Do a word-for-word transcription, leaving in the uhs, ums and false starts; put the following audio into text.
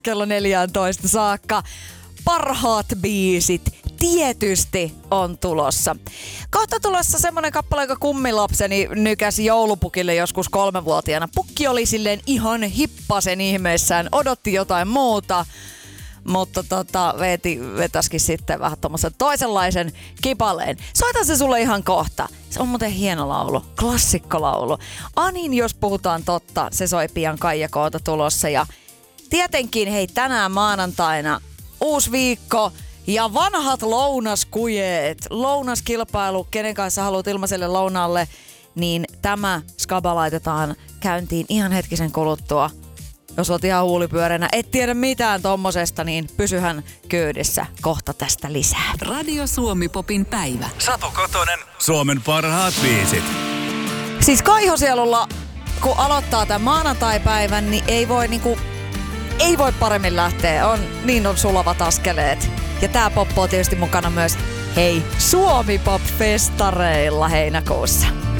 kello neljätoista saakka. Parhaat biisit tietysti on tulossa. Kohta tulossa semmonen kappale, joka kummilapseni nykäsi joulupukille joskus kolmevuotiaana. Pukki oli silleen ihan hippasen ihmeessään, odotti jotain muuta. Mutta tota, veti, vetäskin sitten vähän tommosen toisenlaisen kipaleen. Soitan se sulle ihan kohta. Se on muuten hieno laulu, klassikkolaulu. Anin, jos puhutaan totta, se soi pian Kaija K:ta tulossa. Ja tietenkin hei, tänään maanantaina uusi viikko ja vanhat lounaskujeet. Lounaskilpailu, kenen kanssa haluat ilmaiselle lounaalle, niin tämä skaba laitetaan käyntiin ihan hetkisen kuluttua. Jos olet ihan huulipyöränä, et tiedä mitään tommosesta, niin pysyhän kyydissä. Kohta tästä lisää. Radio Suomi Popin päivä. Satu Kotonen, Suomen parhaat biisit. Siis Kaihosielulla, kun aloittaa tämän maanantaipäivän, niin ei voi niinku, ei voi paremmin lähteä. On, niin on sulavat askeleet. Ja tää poppo on tietysti mukana myös, hei, Suomi Pop-festareilla heinäkuussa.